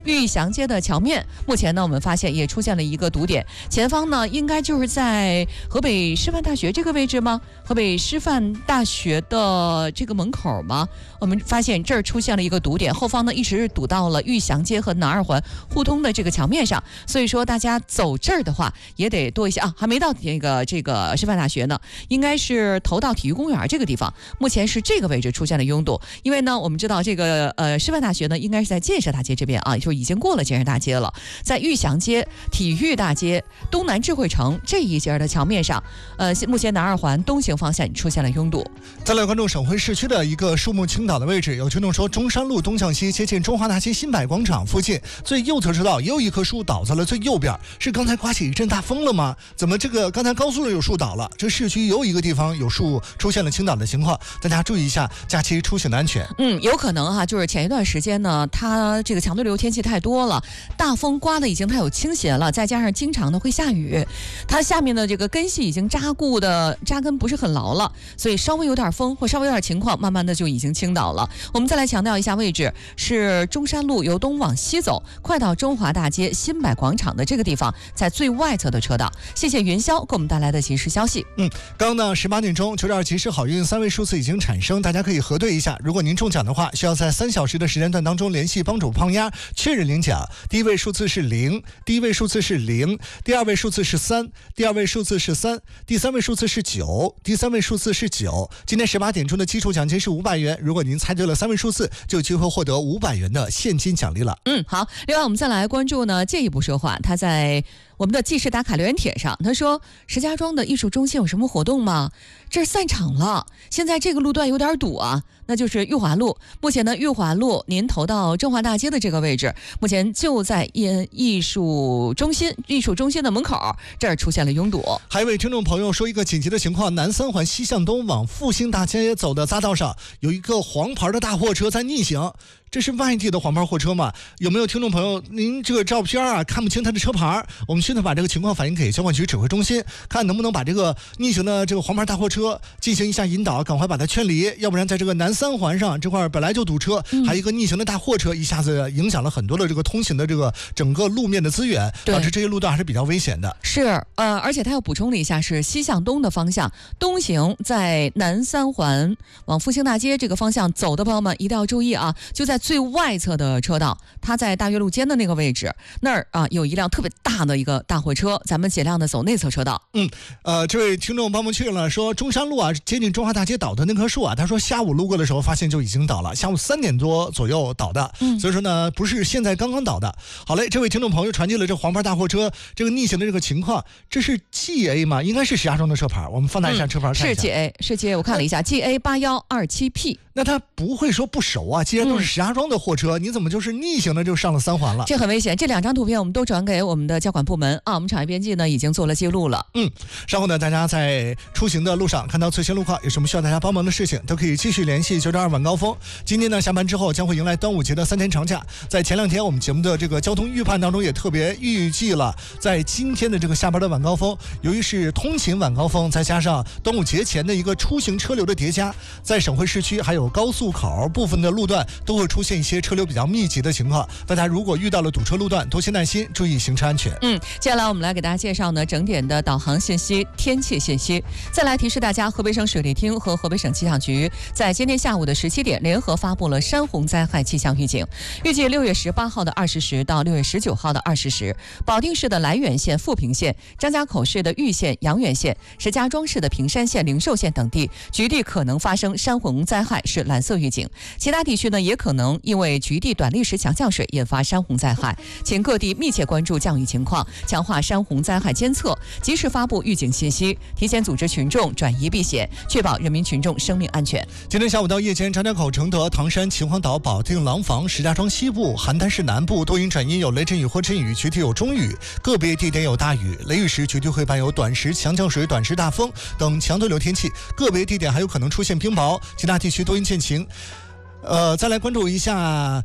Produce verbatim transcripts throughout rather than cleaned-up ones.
玉祥街的桥面，目前呢，我们发现也出现了一个堵点，前方呢，应该就是在河北师范大学这个位置吗？河北师范大学的这个门口吗？我们发现这儿出现了一个堵点，后方呢一直堵到了玉祥街和南二环互通的这个桥面上，所以说大家走这儿的话也得多一些啊，还没到那个这个师范大学呢，应该是投到体育公园这个地方，目前是这个位置出现了拥堵，因为呢，我们知道这个呃师范大学呢应该是在建设大街这边啊，就已经过了建设大街了，在玉祥街、体育大街、东南智慧城这一节的桥面上，呃，目前南二环东行方向出现了拥堵。 再来关注省会市区的一个树木倾倒的位置，有群众说，中山路东向西接近中华大街新百广场附近最右侧车道也有一棵树倒在了最右边，是刚才刮起一阵大风了吗？怎么这个刚才高速路有树倒了，这市区有一个地方有树出现了倾倒的情况，大家注意一下假期出行的安全。 嗯，有可能哈，就是前一段时间呢，它这个强对流天气太多了，大风刮的已经太有倾斜了，再加上经常的会下雨，它下面的这个根系已经扎固的扎根不是很牢了，所以稍微有点风或稍微有点情况，慢慢的就已经倾倒了。我们再来强调一下位置，是中山路由东往西走，快到中华大街新百广场的这个地方，在最外侧的车道。谢谢云霄给我们带来的及时消息。 嗯，刚刚呢十八点钟九点二及时好运三位数字已经产生，大家可以核对一下。如果您中奖的话，需要在三小时的时间段当中联系帮主胖丫确认领奖。第一位数字是零，第一位数字是零，第二位数字是三，第二位数字是三，第三位数字是九，第三位数字是九。今天十八点钟的基础奖金是五百元，如果您猜对了三位数字，就有机会获得五百元的现金奖励了。 嗯，好。另外，我们再来关注呢，借一步说话，他在我们的记事打卡留言帖上，他说：石家庄的艺术中心有什么活动吗？这散场了，现在这个路段有点堵啊，那就是裕华路。目前呢，裕华路您投到中华大街的这个位置，目前就在艺艺术中心艺术中心的门口，这儿出现了拥堵。 还有一位听众朋友说，一个紧急的情况，南三环西向东往复兴大街走的匝道上，有一个黄牌的大货车在逆行。这是外地的黄牌货车吗？有没有听众朋友，您这个照片啊看不清它的车牌，我们现在把这个情况反映给交管局指挥中心，看能不能把这个逆行的这个黄牌大货车进行一下引导，赶快把它劝离，要不然在这个南三环上这块本来就堵车，嗯、还有一个逆行的大货车，一下子影响了很多的这个通行的这个整个路面的资源，导致这些路段还是比较危险的。 是，呃，而且他又补充了一下，是西向东的方向，东行在南三环往复兴大街这个方向走的朋友们一定要注意啊，就在最外侧的车道，它在大悦路肩的那个位置，那儿啊有一辆特别大的一个大货车，咱们尽量的走内侧车道。 嗯，呃，这位听众帮忙确认了，说中山路啊接近中华大街倒的那棵树啊，他说下午路过的时候发现就已经倒了，下午三点多左右倒的，嗯，所以说呢不是现在刚刚倒的。好嘞，这位听众朋友传递了这黄牌大货车这个逆行的这个情况，这是 G A 吗？应该是石家庄的车牌，我们放大一下车牌看一下。 是 G A， 是 G A， 我看了一下 G A 八一二七 P。 那他不会说不熟啊？既然都是石家庄的货车，嗯、你怎么就是逆行的就上了三环了？ 这很危险。这两张图片我们都转给我们的交管部门啊，我们产业编辑呢已经做了记录了。 嗯，稍后呢，大家在出行的路上看到最新路况，有什么需要大家帮忙的事情，都可以继续联系九点二晚高峰。今天呢，下班之后将会迎来端午节的三天长假，在前两天我们节目的这个交通预判当中也特别预计了，在今天的这个下班的晚高峰，由于是通勤晚高峰，再加上端午节前的一个出行车流的叠加，在省会市区还有高速口部分的路段都会出现一些车流比较密集的情况，大家如果遇到了堵车路段，多些耐心，注意行车安全。 嗯，接下来我们来给大家介绍呢整点的导航信息、天气信息。再来提示大家，河北省水利厅和河北省气象局在今天下午的十七点联合发布了山洪灾害气象预警。预计六月十八号的二十时到六月十九号的二十时，保定市的涞源县、富平县、张家口市的玉县、阳源县、石家庄市的平山县、灵寿县等地局地可能发生山洪灾害，是蓝色预警。其他地区呢也可能因为局地短历时强降水引发山洪灾害，请各地密切关注降雨情况，强化山洪灾害监测，及时发布预警信息，提前组织群众转移避险，确保人民群众生命安全。 今天下午到夜间，张家口、承德、唐山、秦皇岛、保定、廊坊、石家庄西部、邯郸市南部多云转阴，有雷阵雨或阵雨，局地有中雨，个别地点有大雨。雷雨时局地会伴有短时强降水、短时大风等强对流天气，个别地点还有可能出现冰雹，其他地区多云见晴。呃，再来关注一下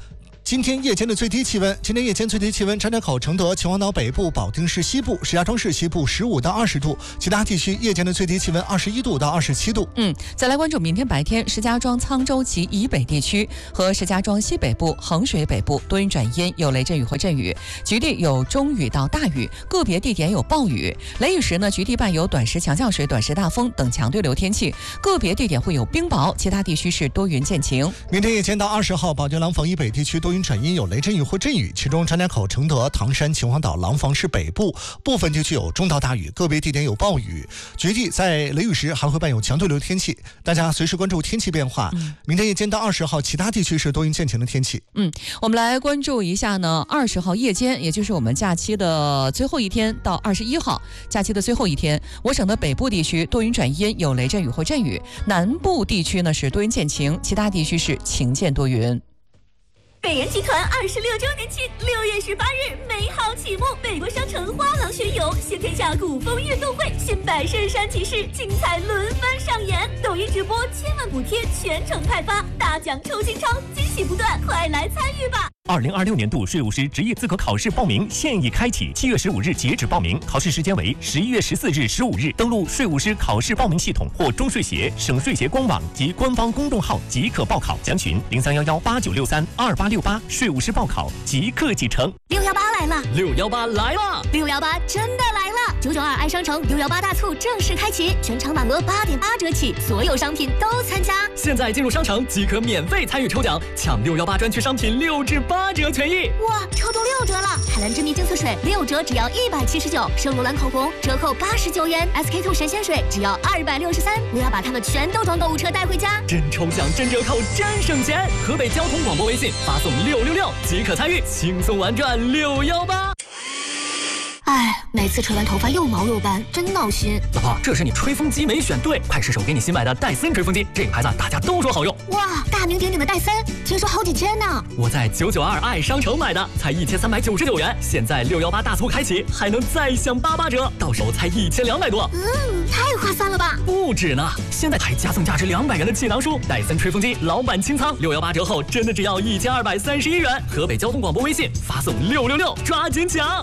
今天夜间的最低气温，今天夜间最低气温，张家口、承德、秦皇岛北部、保定市西部、石家庄市西部十五到二十度，其他地区夜间的最低气温二十一度到二十七度。 嗯，再来关注明天白天，石家庄、沧州及以北地区和石家庄西北部、衡水北部多云转阴，有雷阵雨或阵雨，局地有中雨到大雨，个别地点有暴雨。雷雨时呢，局地伴有短时强降水、短时大风等强对流天气，个别地点会有冰雹，其他地区是多云见晴。 明天夜间到二十号，保定廊坊以北地区多云转阴，有雷阵雨或阵雨，其中张家口、承德、唐山、秦皇岛、廊坊市北部部分地区有中到大雨，个别地点有暴雨，局地在雷雨时还会伴有强对流天气，大家随时关注天气变化。嗯、明天夜间到二十号，其他地区是多云见晴的天气。 嗯，我们来关注一下呢，二十号夜间，也就是我们假期的最后一天到二十一号，假期的最后一天，我省的北部地区多云转阴，有雷阵雨或阵雨，南部地区呢是多云见晴，其他地区是晴见多云。 北人集团二十六周年庆，六月十八日美好启幕，北国商城花廊巡游，新天下古风运动会，新百圣山骑士精彩轮番上演，抖音直播千万补贴全程派发，大奖抽新钞，惊喜不断，快来参与吧！ 二零二六年度税务师职业资格考试报名现已开启，七月十五日截止报名，考试时间为十一月十四日十五日。登录税务师考试报名系统或中税协、省税协官网及官方公众号即可报考。详询零三幺幺八九六三二八六八，税务师报考即刻启程。 六幺八来了， 六幺八来了， 六幺八真的来了！九九二爱商城六幺八大促正式开启，全场满额八点八折起，所有商品都参加。 现在进入商城即可免费参与抽奖，抢六幺八专区商品六至八折权益。 哇，抽中六折了！海蓝之谜净色水六折只要一百七十九，圣罗兰口红折扣八十九元 ，S K two 神仙水只要二百六十三。我要把它们全都装购物车带回家。 真抽奖，真折扣，真省钱！河北交通广播微信发送六六六即可参与，轻松玩转六幺八。 哎，每次吹完头发又毛又斑，真闹心。 老婆，这是你吹风机没选对，快试手给你新买的戴森吹风机，这个牌子大家都说好用。 哇，大名鼎鼎的戴森，听说好几千呢。 我在九九二爱商城买的，才一千三百九十九元，现在六幺八大促开启，还能再享八八折，到手才一千两百多。 嗯，太划算了吧！ 不止呢，现在还加送价值两百元的气囊书，戴森吹风机老板清仓，六幺八折后真的只要一千二百三十一元。河北交通广播微信发送六六六，抓紧抢！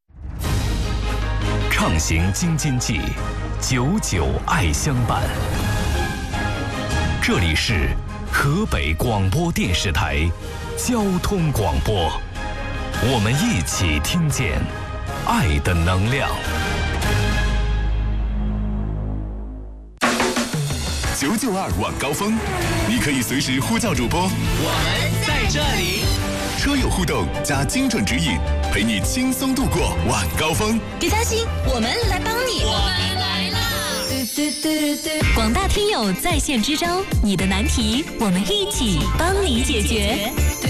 畅行京津冀，九九爱相伴。这里是河北广播电视台交通广播，我们一起听见爱的能量。 九九二晚高峰，你可以随时呼叫主播， 我们在这里。 车友互动加精准指引，陪你轻松度过晚高峰。 别担心，我们来帮你。 我们来啦！ 广大听友在线支招，你的难题我们一起帮你解决。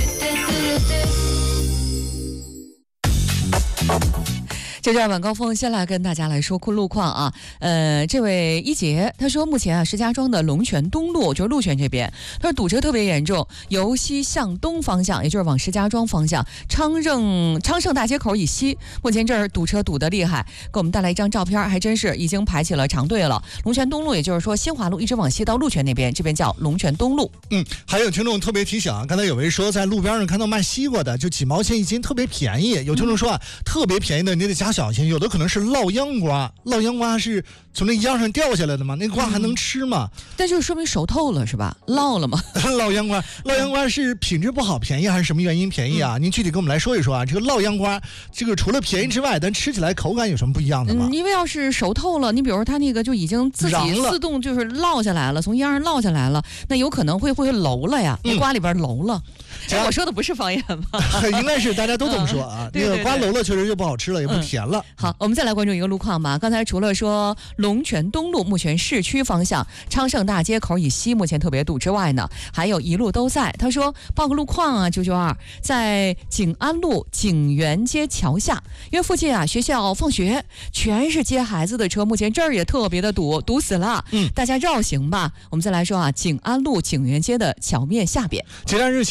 就这样，晚高峰先来跟大家来说路况啊。呃，这位一杰他说，目前啊，石家庄的龙泉东路，就是鹿泉这边，他说堵车特别严重，由西向东方向，也就是往石家庄方向，昌盛昌盛大街口以西，目前这儿堵车堵得厉害。给我们带来一张照片，还真是已经排起了长队了。龙泉东路，也就是说新华路一直往西到鹿泉那边，这边叫龙泉东路。 嗯，还有听众特别提醒啊，刚才有位说在路边上看到卖西瓜的，就几毛钱一斤，特别便宜。有听众说啊，嗯、特别便宜的你得加小心，有的可能是烙秧瓜，烙秧瓜是从那秧上掉下来的吗？那瓜还能吃吗？ 但就是说明熟透了是吧？烙了吗？ 烙秧瓜，烙秧瓜是品质不好便宜，还是什么原因便宜啊？嗯、您具体跟我们来说一说啊。这个烙秧瓜，这个除了便宜之外，但吃起来口感有什么不一样的吗？ 嗯，因为要是熟透了，你比如说它那个就已经自己自动就是烙下来了，从秧上烙下来了，那有可能会会楼了呀，那瓜里边楼了。嗯、我说的不是方言吧？ 应该是大家都这么说啊。嗯、那个瓜楼了，确实就不好吃了，也不甜了。 嗯、好，我们再来关注一个路况吧。刚才除了说龙泉东路目前市区方向昌盛大街口以西目前特别堵之外呢，还有一路都在。他说报个路况啊，九九二在景安路景园街桥下，因为附近啊学校放学全是接孩子的车，目前这儿也特别的堵，堵死了。嗯，大家绕行吧。我们再来说啊，景安路景园街的桥面下边。 截至日前，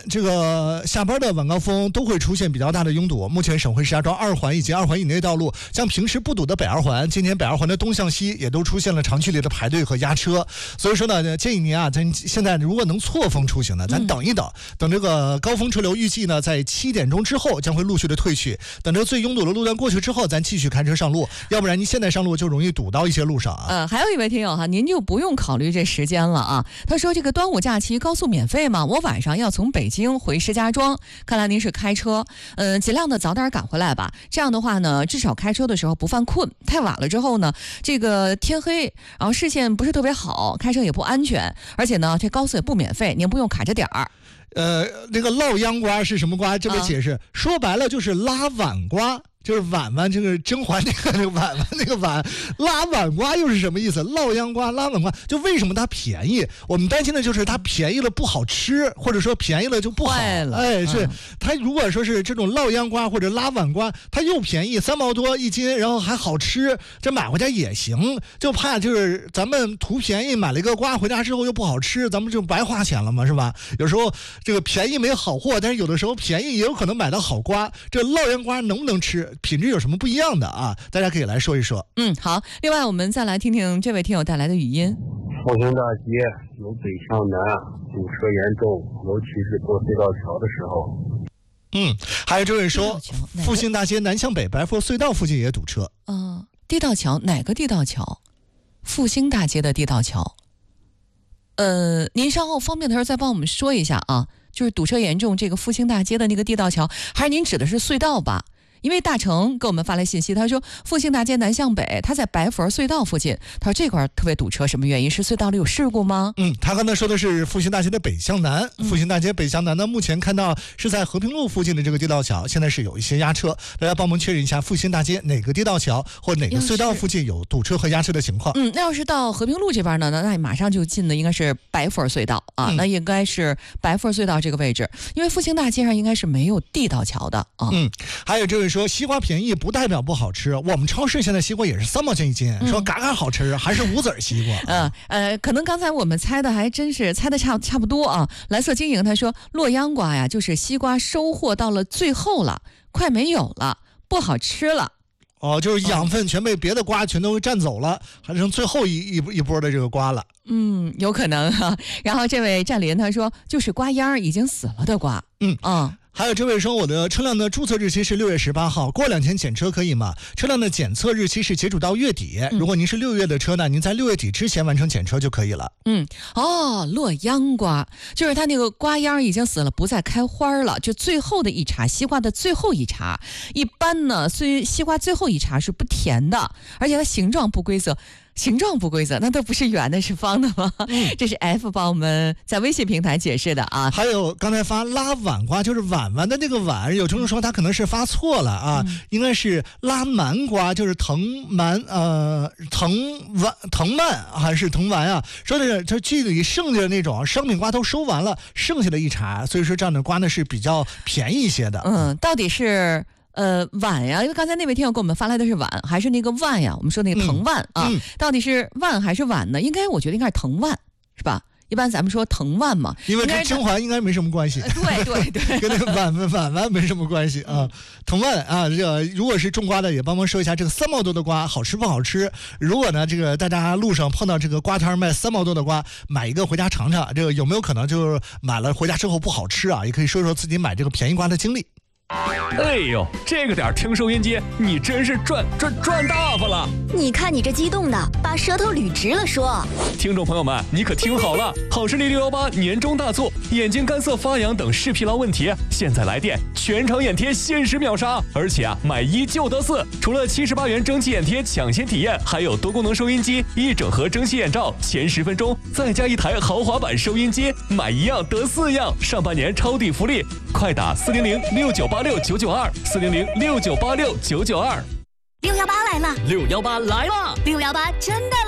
这个下班的晚高峰都会出现比较大的拥堵。目前省会石家庄二环以及二环以内道路，像平时不堵的北二环，今天北二环的东向西也都出现了长距离的排队和压车。所以说呢，建议您啊，咱现在如果能错峰出行呢，咱等一等，嗯、等这个高峰车流预计呢在七点钟之后将会陆续的退去，等这最拥堵的路段过去之后，咱继续开车上路，要不然您现在上路就容易堵到一些路上啊。 呃，还有一位听友哈，您就不用考虑这时间了啊。他说这个端午假期高速免费吗？我晚上要从北京回石家庄，看来您是开车，嗯、呃，尽量的早点赶回来吧。这样的话呢，至少开车的时候不犯困。太晚了之后呢，这个天黑，然后视线不是特别好，开车也不安全，而且呢，这高速也不免费，您不用卡着点儿。 呃，那个烙秧瓜是什么瓜？这位解释、啊、说白了就是拉碗瓜。就是碗碗，这个甄嬛那个那个碗碗那个碗，拉碗瓜又是什么意思？烙秧瓜、拉碗瓜，就为什么它便宜？我们担心的就是它便宜了不好吃，或者说便宜了就不好。哎，是、嗯、它如果说是这种烙秧瓜或者拉碗瓜，它又便宜三毛多一斤，然后还好吃，这买回家也行。就怕就是咱们图便宜买了一个瓜，回家之后又不好吃，咱们就白花钱了嘛，是吧？有时候这个便宜没好货，但是有的时候便宜也有可能买到好瓜。这烙秧瓜能不能吃？品质有什么不一样的啊？大家可以来说一说。 嗯，好。另外，我们再来听听这位听友带来的语音。 复兴大街由北向南堵车严重，尤其是过隧道桥的时候。 嗯，还有这位说，复兴大街南向北白佛隧道附近也堵车。 嗯、呃，地道桥哪个地道桥？复兴大街的地道桥。呃，您稍后方便的时候再帮我们说一下啊，就是堵车严重这个复兴大街的那个地道桥，还是您指的是隧道吧？因为大成给我们发来信息，他说复兴大街南向北，他在白佛隧道附近，他说这块特别堵车，什么原因？是隧道里有事故吗？ 嗯，他刚才说的是复兴大街的北向南，嗯、复兴大街北向南呢，目前看到是在和平路附近的这个地道桥，现在是有一些压车，大家帮我们确认一下复兴大街哪个地道桥或哪个隧道附近有堵车和压车的情况。 嗯，那要是到和平路这边呢，那那马上就进的应该是白佛隧道啊、嗯，那应该是白佛隧道这个位置，因为复兴大街上应该是没有地道桥的啊。 嗯，还有这位说西瓜便宜不代表不好吃，我们超市现在西瓜也是三毛钱一斤，嗯、说嘎嘎好吃，还是无籽西瓜。 嗯呃，可能刚才我们猜的还真是猜的差差不多啊。蓝色经营他说洛阳瓜呀，就是西瓜收获到了最后了，快没有了，不好吃了。 哦，就是养分全被别的瓜全都占走了，还剩最后一一一波的这个瓜了。 嗯，有可能哈、啊。然后这位战林他说，就是瓜秧已经死了的瓜。 嗯啊。还有这位说，我的车辆的注册日期是六月十八号，过两天检车可以吗？车辆的检测日期是截止到月底，嗯、如果您是六月的车呢，您在六月底之前完成检车就可以了。 嗯，哦，洛阳瓜就是它那个瓜秧已经死了，不再开花了，就最后的一茬，西瓜的最后一茬。一般呢，虽西瓜最后一茬是不甜的，而且它形状不规则。形状不规则，那都不是圆的，是方的吗？嗯、这是 F 帮我们在微信平台解释的啊。 还有刚才发拉碗瓜，就是碗碗的那个碗，有听众说他可能是发错了啊，嗯、应该是拉蛮瓜，就是藤蛮呃藤丸藤蔓还是藤丸啊？说的是这剧里剩下的那种商品瓜都收完了，剩下的一茬，所以说这样的瓜呢是比较便宜一些的。 嗯，到底是？呃，碗呀，因为刚才那位听友给我们发来的是碗，还是那个碗呀？我们说那个藤蔓、嗯、啊、嗯，到底是碗还是碗呢？应该我觉得应该是藤蔓，是吧？一般咱们说藤蔓嘛， 因为跟甄嬛应该没什么关系。 对对对， 跟那个碗碗碗没什么关系啊。藤蔓啊，这个如果是种瓜的，也帮忙说一下，这个三毛多的瓜好吃不好吃？如果呢，这个大家路上碰到这个瓜摊卖三毛多的瓜，买一个回家尝尝，这个有没有可能就是买了回家之后不好吃啊？也可以说说自己买这个便宜瓜的经历。 哎呦，这个点听收音机，你真是赚赚赚大发了！ 你看你这激动的，把舌头捋直了说。 听众朋友们，你可听好了，好视力六一八年终大促，眼睛干涩发痒等视疲劳问题，现在来电全场眼贴限时秒杀，而且啊，买一就得四。除了七十八元蒸汽眼贴抢先体验，还有多功能收音机、一整盒蒸汽眼罩，前十分钟再加一台豪华版收音机，买一样得四样，上半年抄底福利，快打四零零六九八。八六九九二四零零六九八六九九二， 六幺八来了， 六幺八来了， 六幺八真的来了！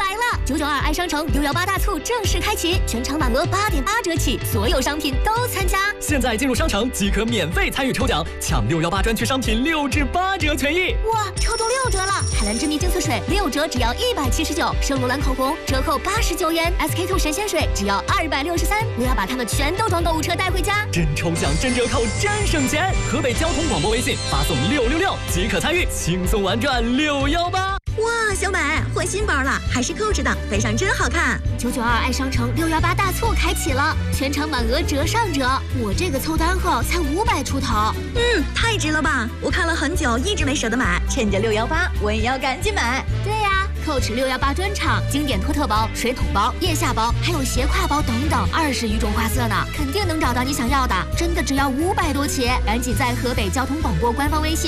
九九二爱商城六幺八大促正式开启，全场满额八点八折起，所有商品都参加。 现在进入商城即可免费参与抽奖，抢六幺八专区商品六至八折权益。 哇，抽中六折了！海蓝之谜净色水六折只要一百七十九，圣罗兰口红折扣八十九元 ，S K two 神仙水只要二百六十三。我要把它们全都装购物车带回家。 真抽奖，真折扣，真省钱！河北交通广播微信发送六六六即可参与，轻松玩转六幺八。 哇，小美换新包了，还是扣着的，背上真好看。九九二爱商城六幺八大促开启了，全场满额折上折。我这个凑单后才五百出头，嗯，太值了吧！我看了很久，一直没舍得买，趁着六幺八，我也要赶紧买。对呀、啊。Coach 六幺八专场，经典托特包、水桶包、腋下包，还有斜挎包等等，二十余种花色呢，肯定能找到你想要的。真的只要五百多起，赶紧在河北交通广播官方微信